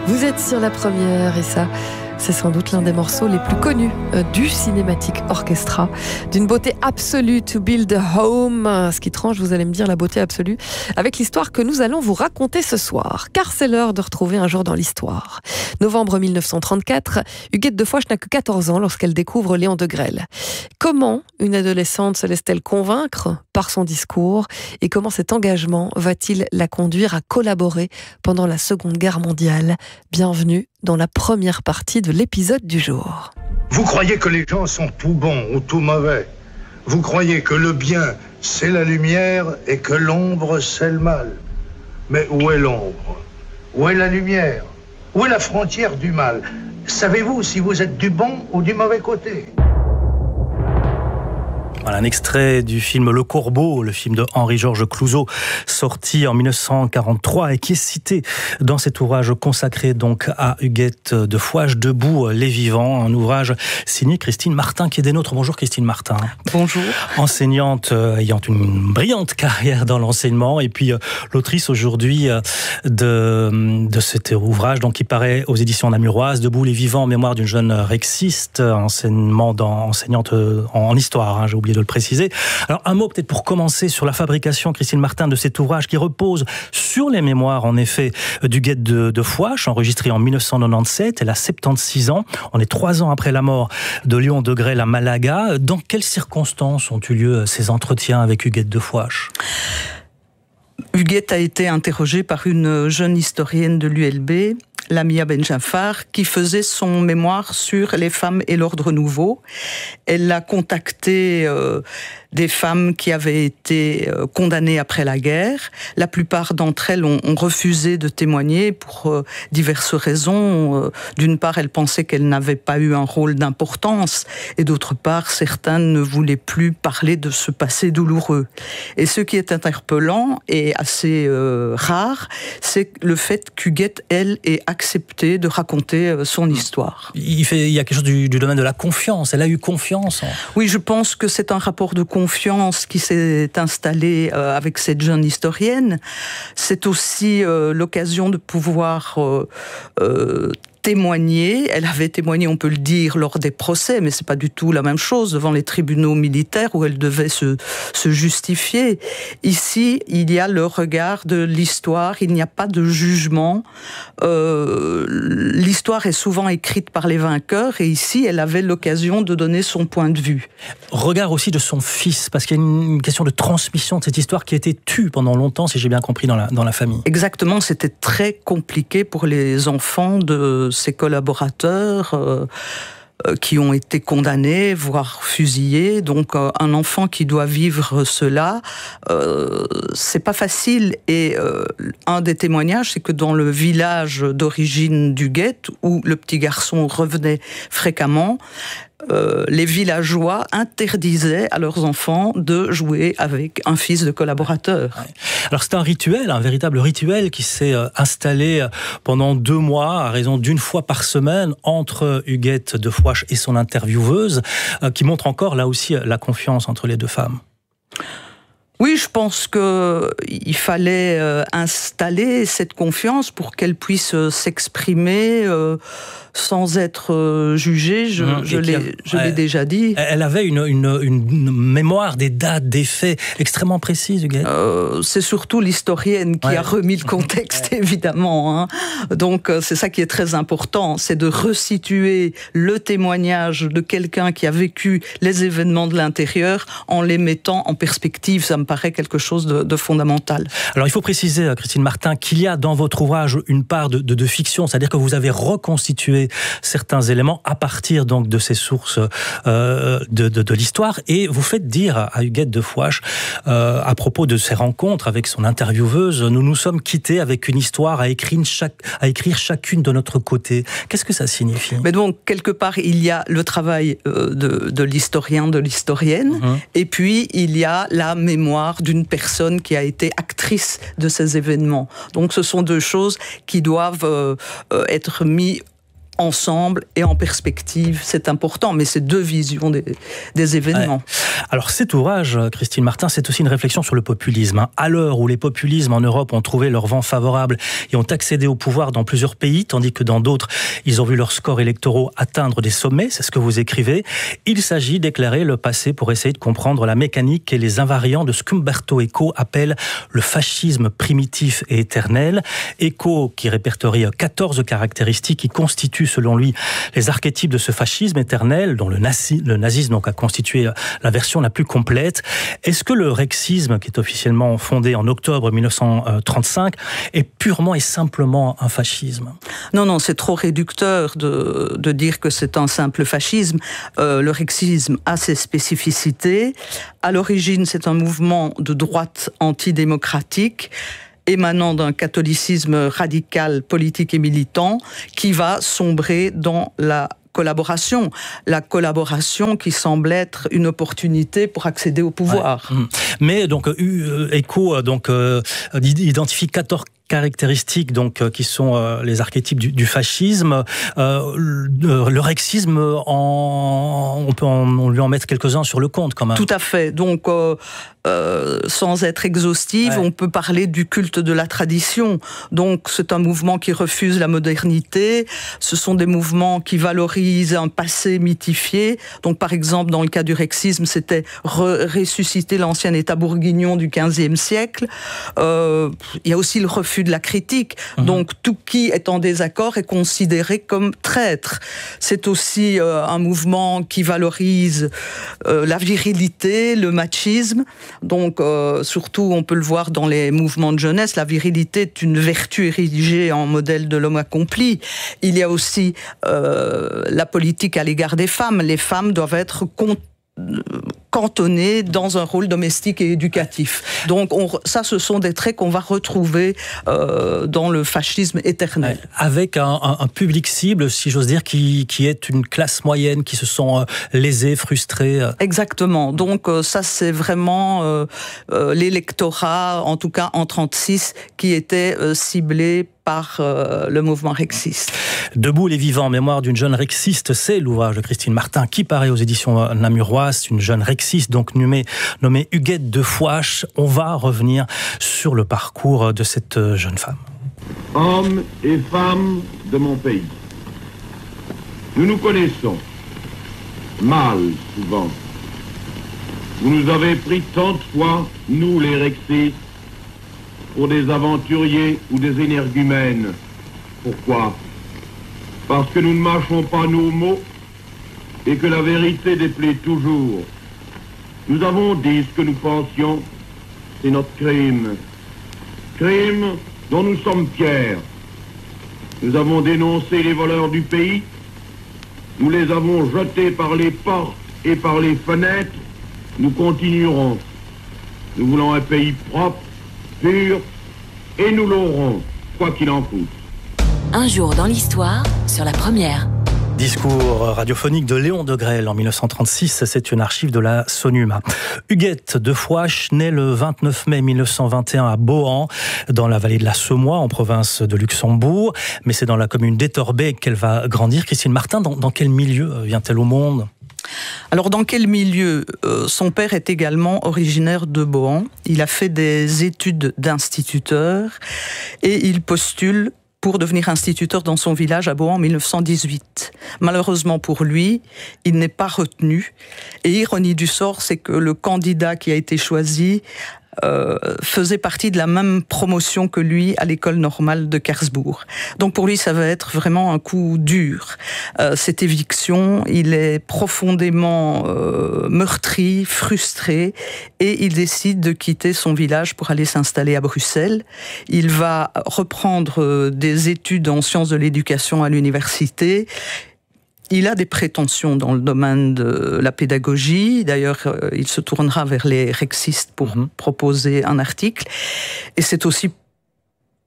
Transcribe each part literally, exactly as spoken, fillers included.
Vous êtes sur la première et ça, c'est sans doute l'un des morceaux les plus connus du Cinematic Orchestra. D'une beauté absolue, To Build a Home. Ce qui tranche, vous allez me dire, la beauté absolue, avec l'histoire que nous allons vous raconter ce soir. Car c'est l'heure de retrouver un jour dans l'histoire. Novembre mille neuf cent trente-quatre, Huguette de Foix n'a que quatorze ans lorsqu'elle découvre Léon Degrelle. Comment une adolescente se laisse-t-elle convaincre par son discours et comment cet engagement va-t-il la conduire à collaborer pendant la Seconde Guerre mondiale? Bienvenue dans la première partie de l'épisode du jour. Vous croyez que les gens sont tout bons ou tout mauvais. Vous croyez que le bien, c'est la lumière et que l'ombre, c'est le mal. Mais où est l'ombre? Où est la lumière? Où est la frontière du mal? Savez-vous si vous êtes du bon ou du mauvais côté? Voilà un extrait du film Le Corbeau, le film de Henri-Georges Clouzot, sorti en mille neuf cent quarante-trois et qui est cité dans cet ouvrage consacré donc à Huguette de Foix, Debout les vivants, un ouvrage signé Christine Martin qui est des nôtres. Bonjour Christine Martin. Bonjour. Enseignante euh, ayant une brillante carrière dans l'enseignement et puis euh, l'autrice aujourd'hui euh, de, de cet ouvrage donc, qui paraît aux éditions Namuroise, Debout les vivants, mémoire d'une jeune rexiste, enseignement dans, enseignante en, en histoire, hein, j'ai oublié de le préciser. Alors un mot peut-être pour commencer sur la fabrication, Christine Martin, de cet ouvrage qui repose sur les mémoires en effet d'Huguette de, de Foix, enregistré en mille neuf cent quatre-vingt-dix-sept. Elle a soixante-seize ans. On est trois ans après la mort de Léon Degrelle à Malaga. Dans quelles circonstances ont eu lieu ces entretiens avec Huguette de Foix? Huguette a été interrogée par une jeune historienne de l'U L B, Lamia Benjafar, qui faisait son mémoire sur les femmes et l'ordre nouveau. Elle a contacté euh, des femmes qui avaient été euh, condamnées après la guerre. La plupart d'entre elles ont, ont refusé de témoigner pour euh, diverses raisons. Euh, d'une part, elles pensaient qu'elles n'avaient pas eu un rôle d'importance, et d'autre part, certaines ne voulaient plus parler de ce passé douloureux. Et ce qui est interpellant et assez euh, rare, c'est le fait qu'Huguette, elle, ait accepté de raconter son histoire. Il, fait, il y a quelque chose du, du domaine de la confiance. Elle a eu confiance en... Oui, je pense que c'est un rapport de confiance qui s'est installé euh, avec cette jeune historienne. C'est aussi euh, l'occasion de pouvoir euh, euh, témoigner. Elle avait témoigné, on peut le dire, lors des procès, mais c'est pas du tout la même chose devant les tribunaux militaires où elle devait se, se justifier. Ici, il y a le regard de l'histoire, il n'y a pas de jugement. Euh, l'histoire est souvent écrite par les vainqueurs et ici, elle avait l'occasion de donner son point de vue. Regard aussi de son fils, parce qu'il y a une question de transmission de cette histoire qui a été tue pendant longtemps, si j'ai bien compris, dans la, dans la famille. Exactement, c'était très compliqué pour les enfants de ses collaborateurs euh, euh, qui ont été condamnés, voire fusillés. Donc euh, un enfant qui doit vivre cela, euh, c'est pas facile. Et euh, un des témoignages, c'est que dans le village d'origine d'Huguette, où le petit garçon revenait fréquemment, Euh, les villageois interdisaient à leurs enfants de jouer avec un fils de collaborateur. Ouais. Alors c'est un rituel, un véritable rituel qui s'est euh, installé pendant deux mois à raison d'une fois par semaine entre Huguette de Foix et son intervieweuse, euh, qui montre encore là aussi la confiance entre les deux femmes. Oui, je pense qu'il fallait euh, installer cette confiance pour qu'elle puisse euh, s'exprimer euh, sans être euh, jugée. Je, mmh, je l'ai, a, je l'ai elle, déjà dit. Elle avait une, une, une mémoire des dates, des faits extrêmement précise, Huguette. Euh, c'est surtout l'historienne qui ouais. a remis le contexte, ouais. évidemment. Hein. Donc, euh, c'est ça qui est très important, c'est de resituer le témoignage de quelqu'un qui a vécu les événements de l'intérieur en les mettant en perspective. Ça me paraît quelque chose de, de fondamental. Alors, il faut préciser, Christine Martin, qu'il y a dans votre ouvrage une part de, de, de fiction, c'est-à-dire que vous avez reconstitué certains éléments à partir donc de ces sources euh, de, de, de l'histoire, et vous faites dire à Huguette de Foix euh, à propos de ces rencontres avec son intervieweuse, nous nous sommes quittés avec une histoire à écrire, chaque, à écrire chacune de notre côté. Qu'est-ce que ça signifie? Mais donc, quelque part, il y a le travail euh, de, de l'historien, de l'historienne, mmh. et puis il y a la mémoire d'une personne qui a été actrice de ces événements. Donc ce sont deux choses qui doivent euh, être mises ensemble et en perspective. C'est important, mais c'est deux visions des, des événements. Ouais. Alors cet ouvrage, Christine Martin, c'est aussi une réflexion sur le populisme. Hein. À l'heure où les populismes en Europe ont trouvé leur vent favorable et ont accédé au pouvoir dans plusieurs pays, tandis que dans d'autres, ils ont vu leurs scores électoraux atteindre des sommets, c'est ce que vous écrivez, il s'agit d'éclairer le passé pour essayer de comprendre la mécanique et les invariants de ce qu'Umberto Eco appelle le fascisme primitif et éternel. Eco qui répertorie quatorze caractéristiques qui constituent, selon lui, les archétypes de ce fascisme éternel, dont le, nazi, le nazisme donc, a constitué la version la plus complète. Est-ce que le rexisme, qui est officiellement fondé en octobre mille neuf cent trente-cinq, est purement et simplement un fascisme ? Non, non, c'est trop réducteur de, de dire que c'est un simple fascisme. Euh, le rexisme a ses spécificités. À l'origine, c'est un mouvement de droite antidémocratique, émanant d'un catholicisme radical, politique et militant, qui va sombrer dans la collaboration. La collaboration qui semble être une opportunité pour accéder au pouvoir. Ouais. Mais donc, euh, Eco donc, euh, identifie quatorze caractéristiques donc, qui sont euh, les archétypes du, du fascisme. Euh, le, le rexisme, en, on peut en, on lui en mettre quelques-uns sur le compte quand même. Tout à fait. Donc, euh, euh, sans être exhaustive, ouais. on peut parler du culte de la tradition. Donc, c'est un mouvement qui refuse la modernité. Ce sont des mouvements qui valorisent un passé mythifié. Donc, par exemple, dans le cas du rexisme, c'était re- ressusciter l'ancien État bourguignon du quinzième siècle. Euh, il y a aussi le refus de la critique. Mmh. Donc, tout qui est en désaccord est considéré comme traître. C'est aussi euh, un mouvement qui valorise euh, la virilité, le machisme. Donc, euh, surtout, on peut le voir dans les mouvements de jeunesse, la virilité est une vertu érigée en modèle de l'homme accompli. Il y a aussi euh, la politique à l'égard des femmes. Les femmes doivent être con- cantonnées dans un rôle domestique et éducatif. Donc on, ça, ce sont des traits qu'on va retrouver euh, dans le fascisme éternel. Avec un, un, un public cible, si j'ose dire, qui, qui est une classe moyenne, qui se sont euh, lésés, frustrés. Exactement. Donc euh, ça, c'est vraiment euh, euh, l'électorat, en tout cas en trente-six, qui était euh, ciblé par euh, le mouvement rexiste. Debout les vivants, mémoire d'une jeune rexiste, c'est l'ouvrage de Christine Martin qui paraît aux éditions Namuroise, une jeune rexiste donc nommée, nommée Huguette de Fouache. On va revenir sur le parcours de cette jeune femme. Hommes et femmes de mon pays, nous nous connaissons, mal souvent. Vous nous avez pris tant de fois, nous les rexistes, pour des aventuriers ou des énergumènes. Pourquoi ? Parce que nous ne mâchons pas nos mots et que la vérité déplaît toujours. Nous avons dit ce que nous pensions, c'est notre crime. Crime dont nous sommes fiers. Nous avons dénoncé les voleurs du pays, nous les avons jetés par les portes et par les fenêtres, nous continuerons. Nous voulons un pays propre, pur, et nous l'aurons, quoi qu'il en coûte. Un jour dans l'histoire, sur la première. Discours radiophonique de Léon Degrelle en mille neuf cent trente-six, c'est une archive de la SONUM. Huguette de Fouache naît le vingt-neuf mai mille neuf cent vingt et un à Bohan, dans la vallée de la Semois, en province de Luxembourg. Mais c'est dans la commune d'Etterbeek qu'elle va grandir. Christine Martin, dans, dans quel milieu vient-elle au monde ? Alors, dans quel milieu ? euh, Son père est également originaire de Bohan. Il a fait des études d'instituteur et il postule pour devenir instituteur dans son village à Bohan en mille neuf cent dix-huit. Malheureusement pour lui, il n'est pas retenu. Et ironie du sort, c'est que le candidat qui a été choisi Euh, faisait partie de la même promotion que lui à l'école normale de Kersbourg. Donc pour lui, ça va être vraiment un coup dur. Euh, cette éviction, il est profondément euh, meurtri, frustré, et il décide de quitter son village pour aller s'installer à Bruxelles. Il va reprendre des études en sciences de l'éducation à l'université. Il a des prétentions dans le domaine de la pédagogie. D'ailleurs, euh, il se tournera vers les rexistes pour mmh. proposer un article. Et c'est aussi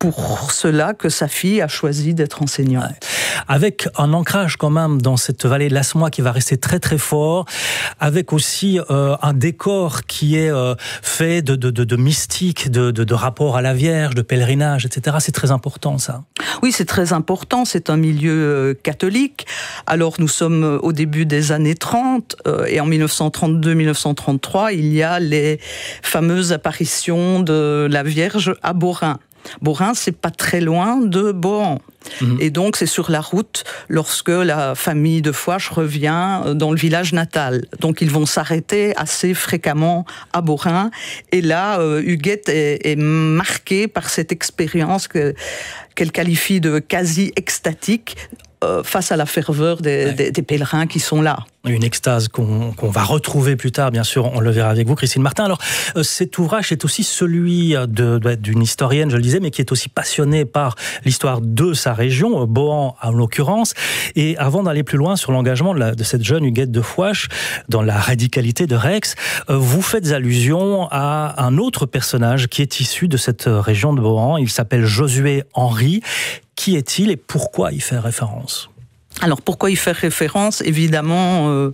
pour cela que sa fille a choisi d'être enseignante. Ouais. Avec un ancrage quand même dans cette vallée de l'Asmois qui va rester très très fort, avec aussi euh, un décor qui est euh, fait de, de, de, de mystique, de, de, de rapport à la Vierge, de pèlerinage, et cetera. C'est très important ça. Oui, c'est très important. C'est un milieu euh, catholique. Alors nous sommes au début des années trente euh, et en mille neuf cent trente-deux mille neuf cent trente-trois, il y a les fameuses apparitions de la Vierge à Beaurain. Beaurain, c'est pas très loin de Bohan. Mmh. Et donc, c'est sur la route lorsque la famille de Fouache revient dans le village natal. Donc, ils vont s'arrêter assez fréquemment à Beaurain. Et là, euh, Huguette est, est marquée par cette expérience que, qu'elle qualifie de quasi extatique euh, face à la ferveur des, ouais. des, des pèlerins qui sont là. Une extase qu'on, qu'on va retrouver plus tard, bien sûr, on le verra avec vous, Christine Martin. Alors, euh, cet ouvrage est aussi celui de, de, d'une historienne, je le disais, mais qui est aussi passionnée par l'histoire de sa région, Bohan en l'occurrence. Et avant d'aller plus loin sur l'engagement de, la, de cette jeune Huguette de Fouache, dans la radicalité de Rex, euh, vous faites allusion à un autre personnage qui est issu de cette région de Bohan. Il s'appelle Josué Henry. Qui est-il et pourquoi il fait référence ? Alors pourquoi y faire référence ? Évidemment, euh,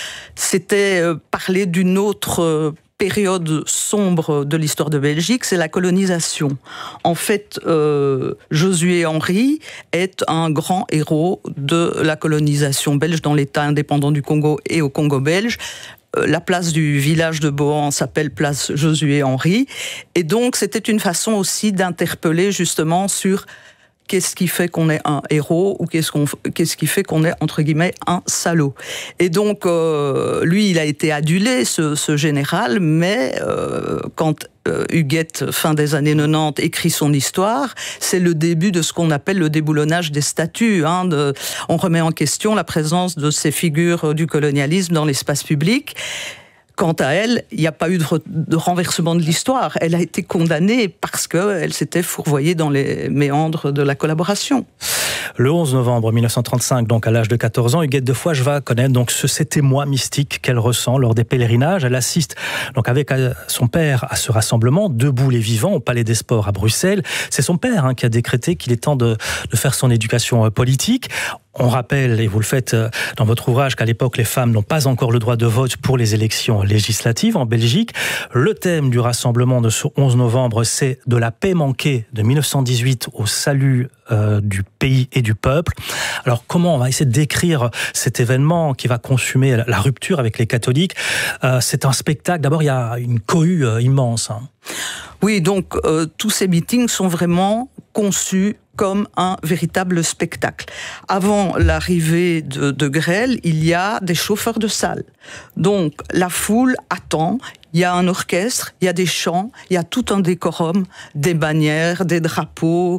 c'était euh, parler d'une autre euh, période sombre de l'histoire de Belgique, c'est la colonisation. En fait, euh, Josué Henry est un grand héros de la colonisation belge dans l'État indépendant du Congo et au Congo belge. La place du village de Bohan s'appelle place Josué Henry. Et donc, c'était une façon aussi d'interpeller justement sur qu'est-ce qui fait qu'on est un héros ou qu'est-ce, qu'on, qu'est-ce qui fait qu'on est, entre guillemets, un salaud. Et donc, euh, lui, il a été adulé, ce, ce général, mais euh, quand euh, Huguette, fin des années quatre-vingt-dix, écrit son histoire, c'est le début de ce qu'on appelle le déboulonnage des statues. Hein, de, on remet en question la présence de ces figures du colonialisme dans l'espace public. Quant à elle, il n'y a pas eu de, re- de renversement de l'histoire. Elle a été condamnée parce qu'elle s'était fourvoyée dans les méandres de la collaboration. Le onze novembre mille neuf cent trente-cinq, donc à l'âge de quatorze ans, Huguette de Fouache va connaître donc ce, cet émoi mystique qu'elle ressent lors des pèlerinages. Elle assiste donc avec son père à ce rassemblement, Debout les vivants, au Palais des Sports à Bruxelles. C'est son père hein, qui a décrété qu'il est temps de, de faire son éducation politique. On rappelle, et vous le faites dans votre ouvrage, qu'à l'époque, les femmes n'ont pas encore le droit de vote pour les élections législatives en Belgique. Le thème du rassemblement de ce onze novembre, c'est de la paix manquée de mille neuf cent dix-huit au salut euh, du pays et du peuple. Alors, comment on va essayer de décrire cet événement qui va consumer la rupture avec les catholiques ? euh, C'est un spectacle. D'abord, il y a une cohue euh, immense. Hein. Oui, donc euh, tous ces meetings sont vraiment conçus comme un véritable spectacle. Avant l'arrivée de, de Grelle, il y a des chauffeurs de salle. Donc, la foule attend, il y a un orchestre, il y a des chants, il y a tout un décorum, des bannières, des drapeaux,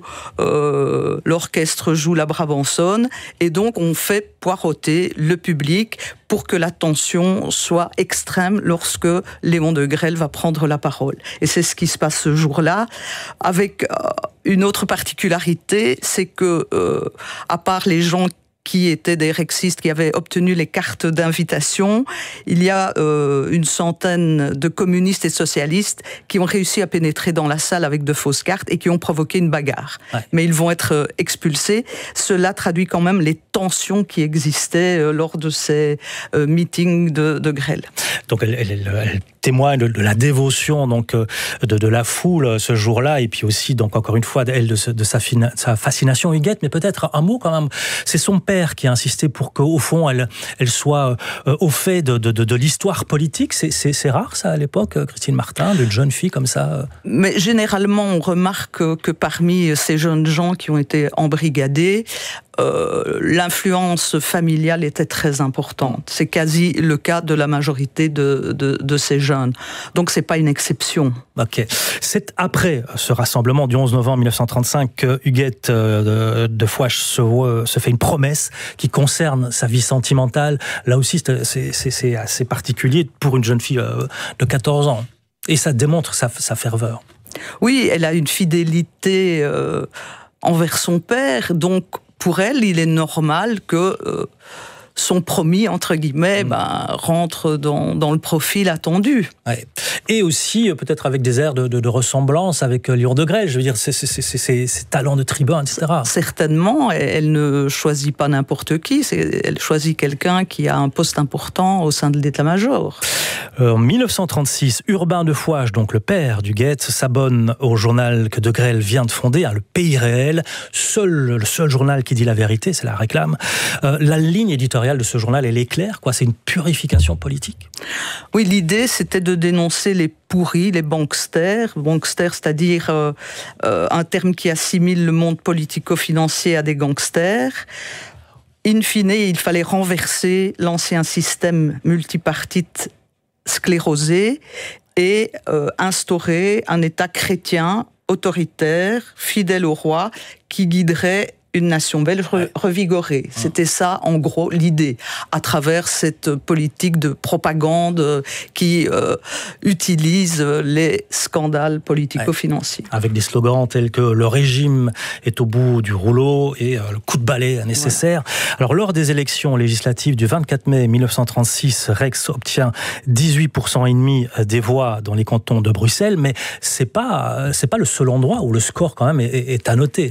euh, l'orchestre joue la Brabançonne, et donc on fait poireauter le public pour que la tension soit extrême lorsque Léon de Grelle va prendre la parole. Et c'est ce qui se passe ce jour-là, avec euh, une autre particularité, c'est que, euh, à part les gens qui étaient des rexistes qui avaient obtenu les cartes d'invitation, il y a euh, une centaine de communistes et socialistes qui ont réussi à pénétrer dans la salle avec de fausses cartes et qui ont provoqué une bagarre. Ouais. Mais ils vont être euh, expulsés. Cela traduit quand même les tensions qui existaient euh, lors de ces euh, meetings de, de Grelle. Donc elle, elle, elle témoigne de, de la dévotion donc de, de la foule ce jour-là, et puis aussi donc encore une fois elle de, de sa, fina, sa fascination Huguette. Mais peut-être un mot quand même. C'est son père qui a insisté pour qu'au fond elle, elle soit euh, au fait de, de, de, de l'histoire politique. C'est, c'est, c'est rare ça à l'époque, Christine Martin, d'une jeune fille comme ça. Mais généralement on remarque que parmi ces jeunes gens qui ont été embrigadés, Euh, l'influence familiale était très importante. C'est quasi le cas de la majorité de, de, de ces jeunes. Donc c'est pas une exception. Ok. C'est après ce rassemblement du onze novembre mille neuf cent trente-cinq que Huguette de, de Fouache se, se fait une promesse qui concerne sa vie sentimentale. Là aussi, c'est, c'est, c'est assez particulier pour une jeune fille de quatorze ans. Et ça démontre sa, sa ferveur. Oui, elle a une fidélité euh, envers son père, donc pour elle, il est normal que euh, son promis, entre guillemets, mmh. ben, rentre dans, dans le profil attendu. Ouais. Et aussi, peut-être avec des airs de, de, de ressemblance avec Lyon de Grelle, je veux dire, ses talents de tribun, et cetera. Certainement, elle ne choisit pas n'importe qui, elle choisit quelqu'un qui a un poste important au sein de l'état-major. Euh, en mille neuf cent trente-six, Urbain de Fouache, donc le père du Guet, s'abonne au journal que de Grelle vient de fonder, hein, Le Pays Réel, seul, le seul journal qui dit la vérité, c'est la réclame. Euh, la ligne éditoriale de ce journal, elle est claire, quoi. C'est une purification politique. Oui, l'idée, c'était de dénoncer les pourris, les banksters. Banksters, c'est-à-dire euh, euh, un terme qui assimile le monde politico-financier à des gangsters. In fine, il fallait renverser l'ancien système multipartite sclérosé et euh, instaurer un État chrétien, autoritaire, fidèle au roi, qui guiderait une nation belge re- revigorée. C'était ça, en gros, l'idée, à travers cette politique de propagande qui euh, utilise les scandales politico-financiers. Ouais. Avec des slogans tels que « le régime est au bout du rouleau » et euh, « le coup de balai nécessaire ouais. ». Alors, lors des élections législatives du vingt-quatre mai mille neuf cent trente-six, Rex obtient dix-huit pour cent et demi des voix dans les cantons de Bruxelles, mais c'est pas, c'est pas le seul endroit où le score, quand même, est, est à noter.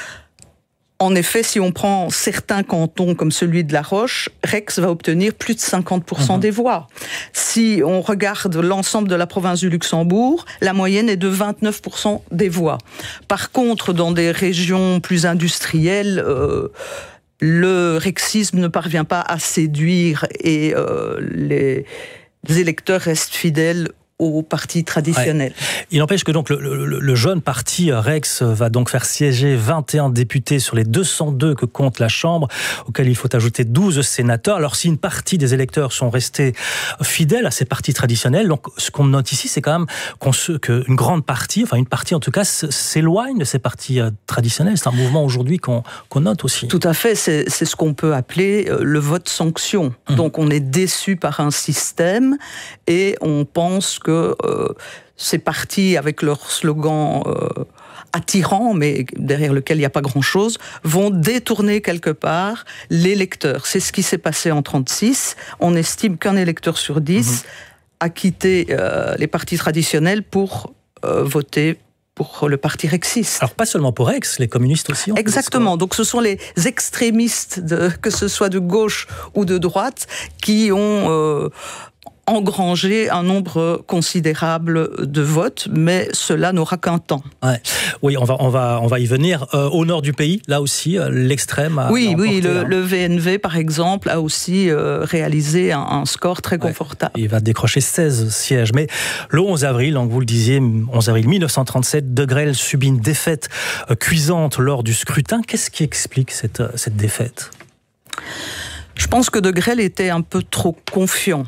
En effet, si on prend certains cantons comme celui de La Roche, Rex va obtenir plus de cinquante pour cent mmh. des voix. Si on regarde l'ensemble de la province du Luxembourg, la moyenne est de vingt-neuf pour cent des voix. Par contre, dans des régions plus industrielles, euh, le rexisme ne parvient pas à séduire et euh, les électeurs restent fidèles au parti traditionnel. Ouais. Il n'empêche que donc le, le, le jeune parti Rex va donc faire siéger vingt et un députés sur les deux cent deux que compte la Chambre, auxquels il faut ajouter douze sénateurs. Alors si une partie des électeurs sont restés fidèles à ces partis traditionnels, donc ce qu'on note ici, c'est quand même qu'on se, qu'une grande partie, enfin une partie en tout cas, s'éloigne de ces partis traditionnels. C'est un mouvement aujourd'hui qu'on, qu'on note aussi. Tout à fait, c'est, c'est ce qu'on peut appeler le vote sanction. Mmh. Donc on est déçu par un système et on pense que euh, ces partis, avec leur slogan euh, attirant, mais derrière lequel il n'y a pas grand-chose, vont détourner quelque part l'électeur. C'est ce qui s'est passé en trente-six. On estime qu'un électeur sur dix mmh. a quitté euh, les partis traditionnels pour euh, voter pour le parti rexiste. Alors pas seulement pour Rex, les communistes aussi. Exactement, donc ce sont les extrémistes, de, que ce soit de gauche ou de droite, qui ont euh, engrangé un nombre considérable de votes, mais cela n'aura qu'un temps. Ouais. Oui, on va, on, va, on va y venir. Euh, au nord du pays, là aussi, euh, l'extrême a Oui, oui, le, hein. le V N V, par exemple, a aussi euh, réalisé un, un score très confortable. Ouais. Il va décrocher seize sièges. Mais le onze avril, donc vous le disiez, onze avril mille neuf cent trente-sept, De Grelle subit une défaite euh, cuisante lors du scrutin. Qu'est-ce qui explique cette, euh, cette défaite ? Je pense que De Grelle était un peu trop confiant.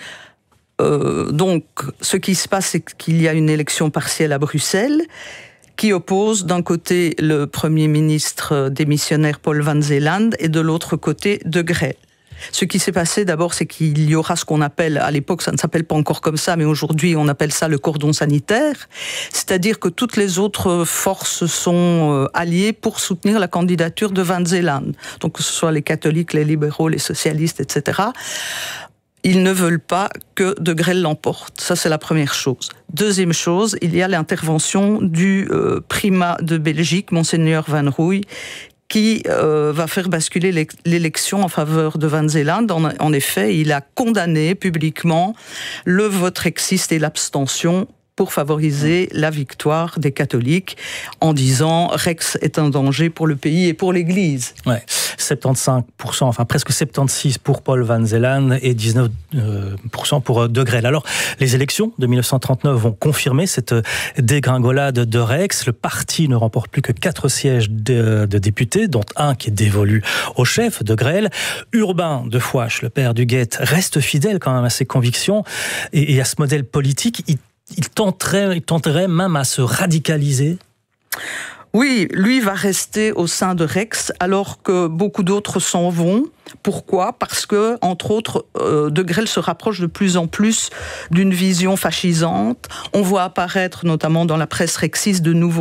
Euh, donc, ce qui se passe, c'est qu'il y a une élection partielle à Bruxelles qui oppose d'un côté le Premier ministre démissionnaire Paul Van Zeeland et de l'autre côté De Grelle. Ce qui s'est passé d'abord, c'est qu'il y aura ce qu'on appelle, à l'époque ça ne s'appelle pas encore comme ça, mais aujourd'hui on appelle ça le cordon sanitaire, c'est-à-dire que toutes les autres forces sont alliées pour soutenir la candidature de Van Zeeland. Donc que ce soit les catholiques, les libéraux, les socialistes, et cetera. Ils ne veulent pas que De Grelle l'emporte. Ça, c'est la première chose. Deuxième chose, il y a l'intervention du euh, primat de Belgique, Monseigneur Van Rooij, qui euh, va faire basculer l'élection en faveur de Van Zeeland. En, en effet, il a condamné publiquement le vote rexiste et l'abstention pour favoriser la victoire des catholiques, en disant Rex est un danger pour le pays et pour l'Église. Ouais, soixante-quinze pour cent, enfin presque soixante-seize pour Paul Van Zeeland et dix-neuf pour cent pour De Grelle. Alors, les élections de mille neuf cent trente-neuf vont confirmer cette dégringolade de Rex. Le parti ne remporte plus que quatre sièges de, de députés, dont un qui est dévolu au chef, De Grelle. Urbain de Fouache, le père du Guet, reste fidèle quand même à ses convictions et, et à ce modèle politique. Il Il tenterait, il tenterait même à se radicaliser. Oui, lui va rester au sein de Rex, alors que beaucoup d'autres s'en vont. Pourquoi ? Parce que, entre autres, euh, De Grelle se rapproche de plus en plus d'une vision fascisante. On voit apparaître, notamment dans la presse rexiste, de nouveaux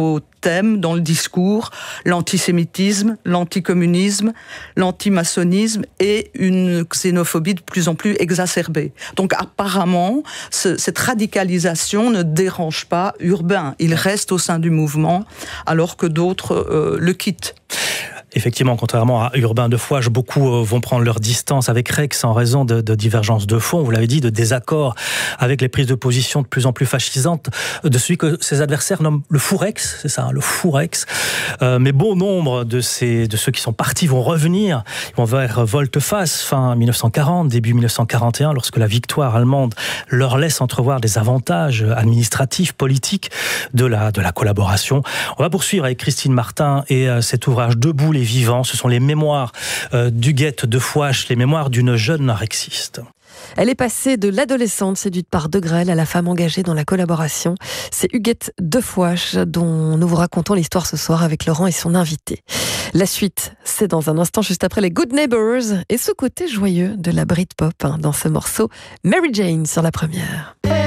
thèmes dans le discours, l'antisémitisme, l'anticommunisme, l'antimaçonnisme et une xénophobie de plus en plus exacerbée. Donc apparemment, ce, cette radicalisation ne dérange pas Urbain. Il reste au sein du mouvement alors que d'autres euh, le quittent. Effectivement, contrairement à Urbain de Fouache, beaucoup vont prendre leur distance avec Rex en raison de, de divergences de fond, vous l'avez dit, de désaccords avec les prises de position de plus en plus fascisantes de celui que ses adversaires nomment le fou Rex, c'est ça, hein, le fou Rex. Euh, mais bon nombre de, ces, de ceux qui sont partis vont revenir, ils vont vers volte-face fin mille neuf cent quarante, début mille neuf cent quarante et un, lorsque la victoire allemande leur laisse entrevoir des avantages administratifs, politiques de la, de la collaboration. On va poursuivre avec Christine Martin et euh, cet ouvrage Debout les vivants, ce sont les mémoires euh, d'Huguette de Fouache, les mémoires d'une jeune rexiste. Elle est passée de l'adolescente séduite par Degrelle à la femme engagée dans la collaboration. C'est Huguette de Fouache dont nous vous racontons l'histoire ce soir avec Laurent et son invité. La suite, c'est dans un instant, juste après les Good Neighbors et ce côté joyeux de la Britpop hein, dans ce morceau Mary Jane sur la première.